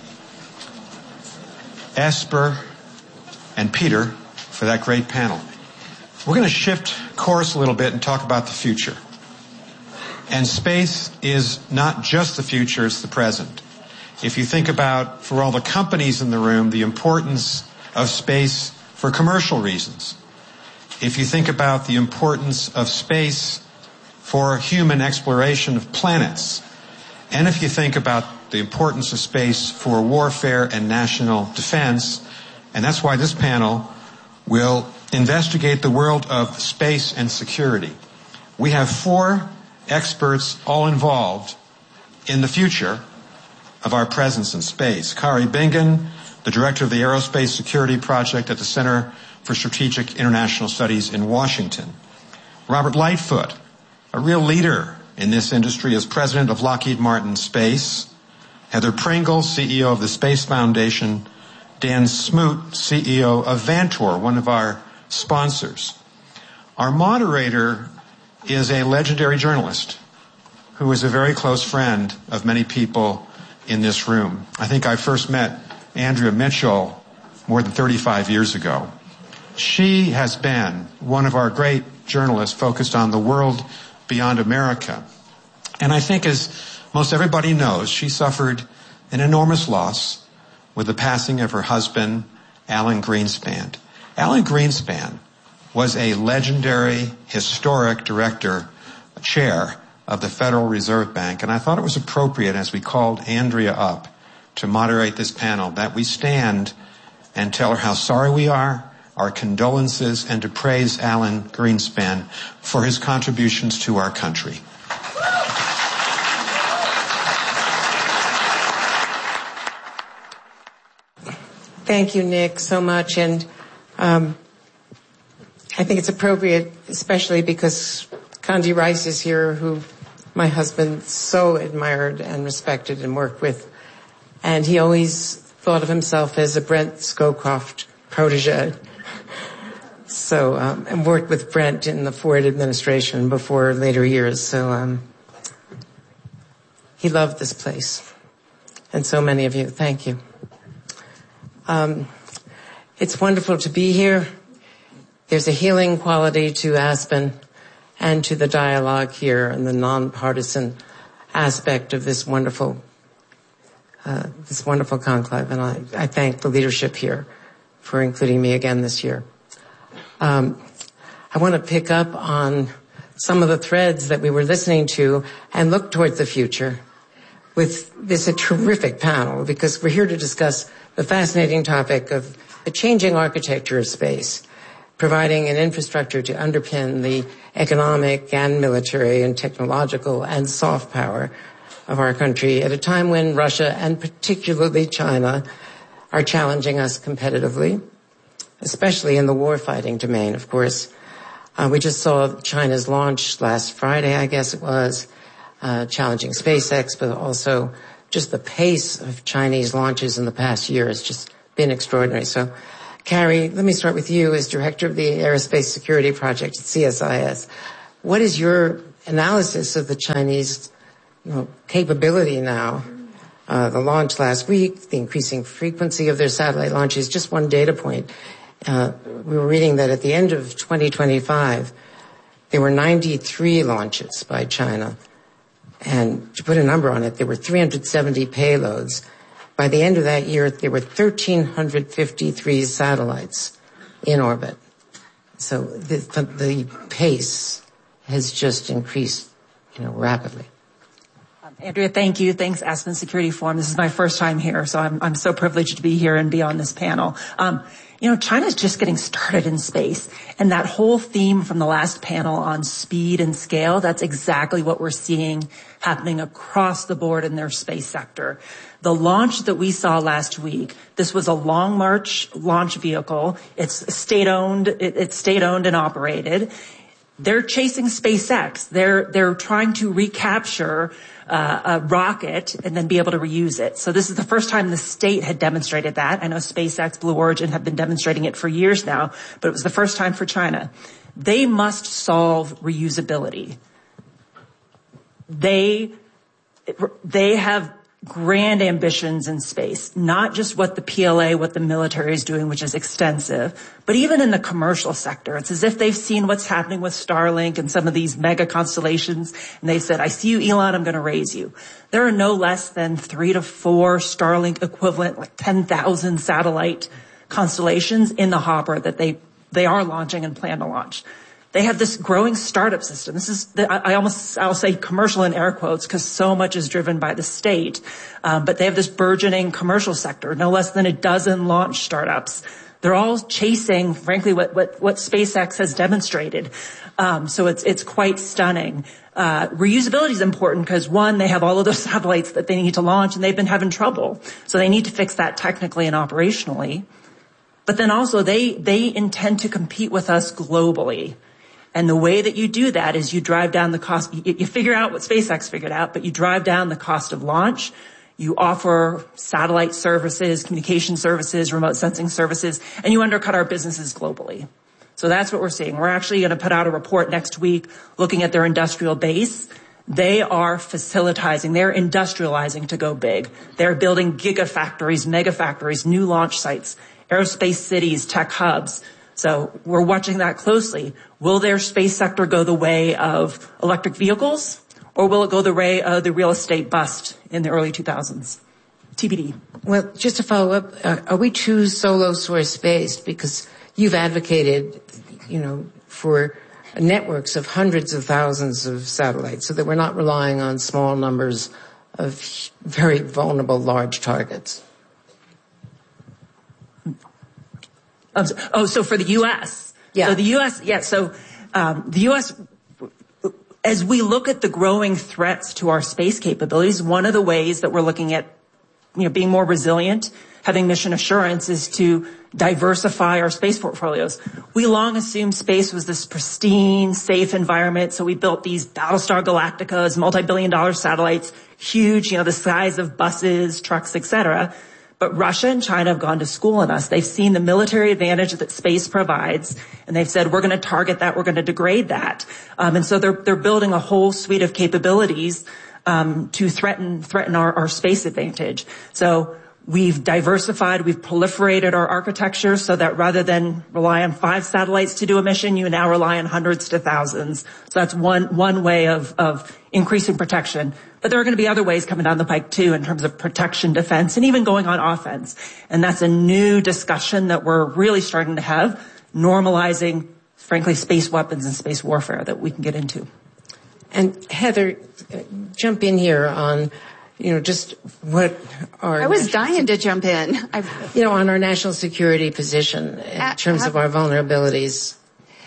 Esper, and Peter for that great panel. We're going to shift course a little bit and talk about the future. And space is not just the future, it's the present. If you think about, for all the companies in the room, the importance of space for commercial reasons. If you think about the importance of space for human exploration of planets. And if you think about the importance of space for warfare and national defense, and that's why this panel will investigate the world of space and security. We have four experts all involved in the future of our presence in space. Carrie Bingen, the director of the Aerospace Security Project at the Center for Strategic International Studies in Washington. Robert Lightfoot, a real leader in this industry as president of Lockheed Martin Space. Heather Pringle, C E O of the Space Foundation. Dan Smoot, C E O of Vantor, one of our sponsors. Our moderator is a legendary journalist who is a very close friend of many people in this room. I think I first met Andrea Mitchell more than thirty-five years ago. She has been one of our great journalists focused on the world beyond America. And I think, as most everybody knows, she suffered an enormous loss with the passing of her husband, Alan Greenspan. Alan Greenspan was a legendary, historic director, chair of the Federal Reserve Bank, and I thought it was appropriate, as we called Andrea up to moderate this panel, that we stand and tell her how sorry we are, our condolences, and to praise Alan Greenspan for his contributions to our country. Thank you, Nick, so much. And um, I think it's appropriate, especially because Condi Rice is here, who my husband so admired and respected and worked with. And he always thought of himself as a Brent Scowcroft protege. So, um, and worked with Brent in the Ford administration before later years. So um, he loved this place. And so many of you, thank you. Um, it's wonderful to be here. There's a healing quality to Aspen and to the dialogue here and the nonpartisan aspect of this wonderful, uh, this wonderful conclave. And I, I thank the leadership here for including me again this year. Um, I want to pick up on some of the threads that we were listening to and look towards the future with this a terrific panel, because we're here to discuss the fascinating topic of the changing architecture of space, providing an infrastructure to underpin the economic and military and technological and soft power of our country at a time when Russia and particularly China are challenging us competitively, especially in the warfighting domain, of course. Uh, we just saw China's launch last Friday, I guess it was, uh, challenging SpaceX, but also just the pace of Chinese launches in the past year has just been extraordinary. So, Carrie, let me start with you as director of the Aerospace Security Project at C S I S. What is your analysis of the Chinese, you know, capability now? Uh, the launch last week, the increasing frequency of their satellite launches, just one data point. Uh, we were reading that at the end of twenty twenty-five, there were ninety-three launches by China. And to put a number on it, there were three hundred seventy payloads. By the end of that year, there were one thousand three hundred fifty-three satellites in orbit. So the, the, the pace has just increased, you know, rapidly. Um, Andrea, thank you. Thanks, Aspen Security Forum. This is my first time here, so I'm, I'm so privileged to be here and be on this panel. Um, You know, China's just getting started in space, and that whole theme from the last panel on speed and scale, that's exactly what we're seeing happening across the board in their space sector. The launch that we saw last week, this was a Long March launch vehicle. It's state-owned, it, it's state-owned and operated. They're chasing SpaceX. They're, they're trying to recapture Uh, a rocket and then be able to reuse it. So this is the first time the state had demonstrated that. I know SpaceX, Blue Origin have been demonstrating it for years now, but it was the first time for China. They must solve reusability. They, they have grand ambitions in space, not just what the P L A, what the military is doing, which is extensive, but even in the commercial sector. It's as if they've seen what's happening with Starlink and some of these mega constellations, and they said, I see you, Elon, I'm going to raise you. There are no less than three to four Starlink equivalent, like ten thousand satellite constellations in the hopper that they, they are launching and plan to launch. They have this growing startup system. This is, the, I, I almost, I'll say commercial in air quotes because so much is driven by the state. Um, but they have this burgeoning commercial sector, no less than a dozen launch startups. They're all chasing, frankly, what, what, what SpaceX has demonstrated. Um, so it's, it's quite stunning. Uh, reusability is important because one, they have all of those satellites that they need to launch and they've been having trouble. So they need to fix that technically and operationally. But then also they, they intend to compete with us globally. And the way that you do that is you drive down the cost. You, you figure out what SpaceX figured out, but you drive down the cost of launch. You offer satellite services, communication services, remote sensing services, and you undercut our businesses globally. So that's what we're seeing. We're actually going to put out a report next week looking at their industrial base. They are facilitizing, they're industrializing to go big. They're building gigafactories, megafactories, new launch sites, aerospace cities, tech hubs. So we're watching that closely. Will their space sector go the way of electric vehicles, or will it go the way of the real estate bust in the early two thousands? T B D. Well, just to follow up, uh, are we too solo source based? Because you've advocated, you know, for networks of hundreds of thousands of satellites so that we're not relying on small numbers of very vulnerable large targets. Oh, so for the U S. Yeah. So the U S, yeah, so um, the U S, as we look at the growing threats to our space capabilities, one of the ways that we're looking at, you know, being more resilient, having mission assurance, is to diversify our space portfolios. We long assumed space was this pristine, safe environment, so we built these Battlestar Galacticas, multi-billion dollar satellites, huge, you know, the size of buses, trucks, et cetera. But Russia and China have gone to school on us. They've seen the military advantage that space provides, and they've said, we're going to target that, we're going to degrade that. Um, and so they're, they're building a whole suite of capabilities um, to threaten, threaten our, our space advantage. So we've diversified, we've proliferated our architecture so that rather than rely on five satellites to do a mission, you now rely on hundreds to thousands. So that's one, one way of, of increasing protection. But there are going to be other ways coming down the pike too in terms of protection, defense, and even going on offense. And that's a new discussion that we're really starting to have, normalizing frankly, space weapons and space warfare that we can get into. And Heather, jump in here on, you know, just what our... I was dying to jump in. I've, you know, on our national security position in uh, terms uh, of our vulnerabilities.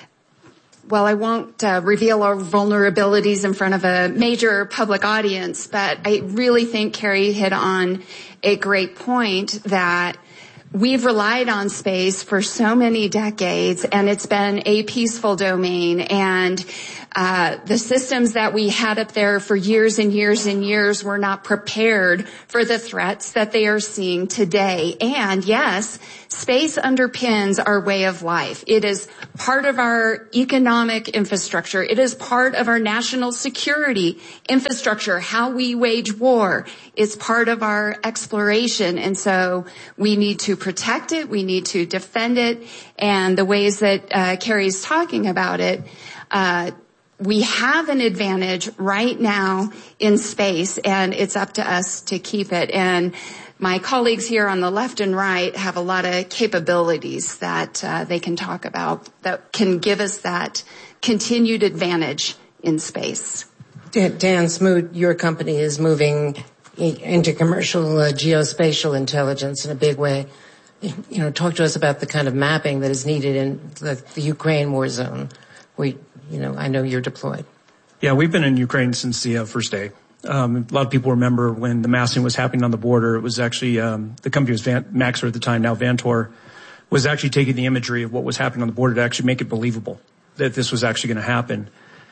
Well, I won't uh, reveal our vulnerabilities in front of a major public audience, but I really think Carrie hit on a great point that we've relied on space for so many decades, and it's been a peaceful domain. And uh the systems that we had up there for years and years and years were not prepared for the threats that they are seeing today. And yes, space underpins our way of life. It is part of our economic infrastructure. It is part of our national security infrastructure, how we wage war. It's part of our exploration. And so we need to protect it. We need to defend it. And the ways that uh, Carrie's talking about it, uh, we have an advantage right now in space, and it's up to us to keep it. And my colleagues here on the left and right have a lot of capabilities that uh, they can talk about that can give us that continued advantage in space. Dan Smoot, your company is moving into commercial uh, geospatial intelligence in a big way. You know, talk to us about the kind of mapping that is needed in the, the Ukraine war zone. We, you know, I know you're deployed. Yeah, we've been in Ukraine since the uh, first day. Um, a lot of people remember when the massing was happening on the border. It was actually, um, the company was Van- Maxar at the time, now Vantor, was actually taking the imagery of what was happening on the border to actually make it believable that this was actually going to happen.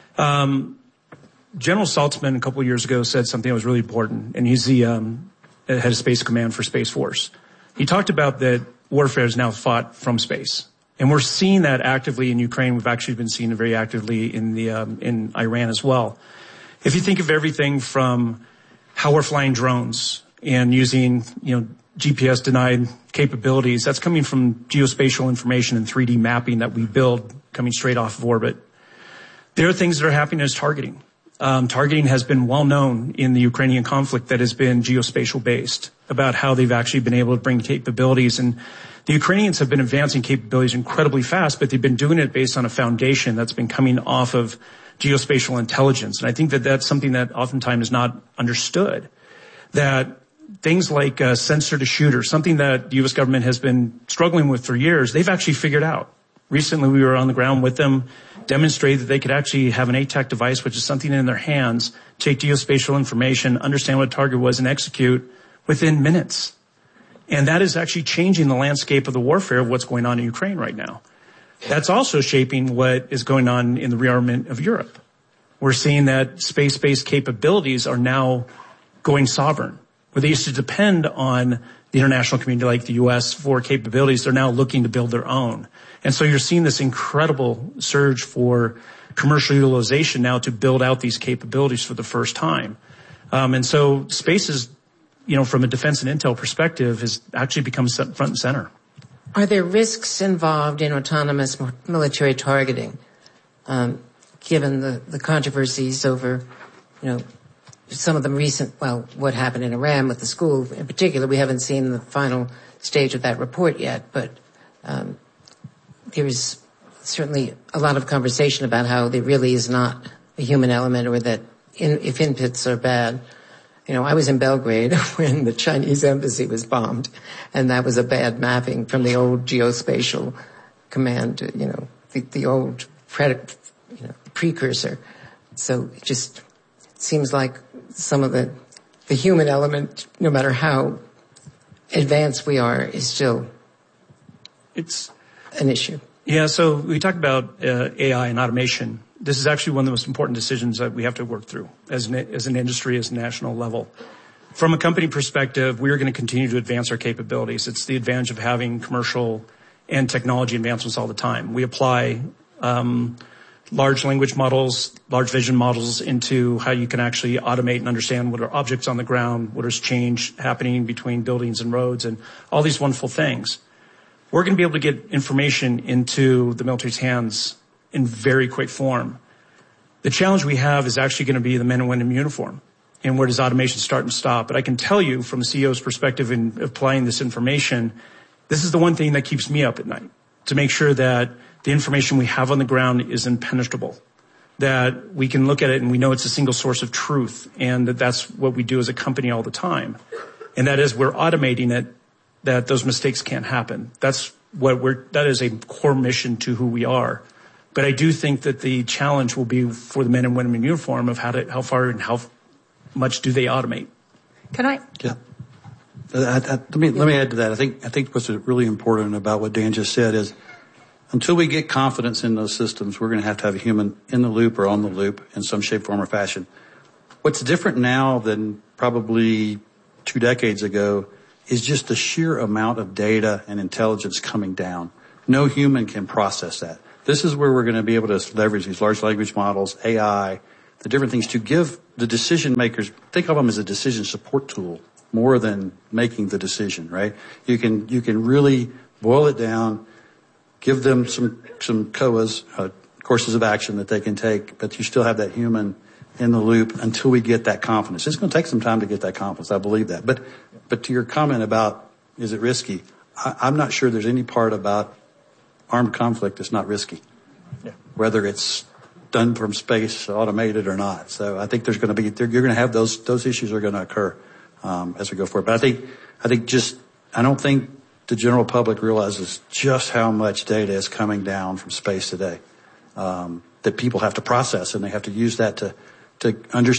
Um, General Saltzman a couple of years ago said something that was really important, and he's the um, head of Space Command for Space Force. He talked about that warfare is now fought from space. And we're seeing that actively in Ukraine. We've actually been seeing it very actively in the um, in Iran as well. If you think of everything from how we're flying drones and using, you know, G P S denied capabilities, that's coming from geospatial information and three D mapping that we build coming straight off of orbit. There are things that are happening as targeting. Um, targeting has been well known in the Ukrainian conflict that has been geospatial based about how they've actually been able to bring capabilities. And the Ukrainians have been advancing capabilities incredibly fast, but they've been doing it based on a foundation that's been coming off of geospatial intelligence. And I think that that's something that oftentimes is not understood. That things like uh, sensor to shooter, something that the U S government has been struggling with for years, they've actually figured out. Recently, we were on the ground with them, demonstrated that they could actually have an A TAC device, which is something in their hands, take geospatial information, understand what a target was, and execute within minutes. And that is actually changing the landscape of the warfare of what's going on in Ukraine right now. That's also shaping what is going on in the rearmament of Europe. We're seeing that space-based capabilities are now going sovereign. Where they used to depend on the international community like the U S for capabilities, they're now looking to build their own. And so you're seeing this incredible surge for commercial utilization now to build out these capabilities for the first time. Um, and so space is, you know, from a defense and intel perspective, has actually become front and center. Are there risks involved in autonomous military targeting, um, given the, the controversies over, you know, some of the recent, well, what happened in Iran with the school in particular? We haven't seen the final stage of that report yet, but um, there is certainly a lot of conversation about how there really is not a human element, or that in, if inputs are bad. You know, I was in Belgrade when the Chinese embassy was bombed, and that was a bad mapping from the old geospatial command, you know, the, the old pred, you know, precursor. So it just seems like some of the, the human element, no matter how advanced we are, is still it's an issue. Yeah, so we talked about uh, A I and automation. This is actually one of the most important decisions that we have to work through as an, as an industry, as a national level. From a company perspective, we are going to continue to advance our capabilities. It's the advantage of having commercial and technology advancements all the time. We apply um, large language models, large vision models into how you can actually automate and understand what are objects on the ground, what is change happening between buildings and roads, and all these wonderful things. We're going to be able to get information into the military's hands in very quick form. The challenge we have is actually going to be the men and women in uniform. And where does automation start and stop? But I can tell you from the C E O's perspective in applying this information, this is the one thing that keeps me up at night, to make sure that the information we have on the ground is impenetrable, that we can look at it and we know it's a single source of truth, and that that's what we do as a company all the time. And that is, we're automating it, that those mistakes can't happen. That's what we're, that is a core mission to who we are. But I do think that the challenge will be for the men and women in uniform of how to, how far and how much do they automate. Can I? Yeah. I, I, let me, let me add to that. I think, I think what's really important about what Dan just said is, until we get confidence in those systems, we're going to have to have a human in the loop or on the loop in some shape, form, or fashion. What's different now than probably two decades ago is just the sheer amount of data and intelligence coming down. No human can process that. This is where we're going to be able to leverage these large language models, A I, the different things to give the decision makers, think of them as a decision support tool more than making the decision, right? You can, you can really boil it down, give them some, some C O As, uh, courses of action that they can take, but you still have that human in the loop until we get that confidence. It's going to take some time to get that confidence. I believe that. But, but to your comment about, is it risky? I, I'm not sure there's any part about armed conflict that's not risky. Yeah. Whether it's done from space, automated or not. So I think there's going to be, you're going to have those, those issues are going to occur, um, as we go forward. But I think, I think just, I don't think the general public realizes just how much data is coming down from space today, um, that people have to process, and they have to use that to, to understand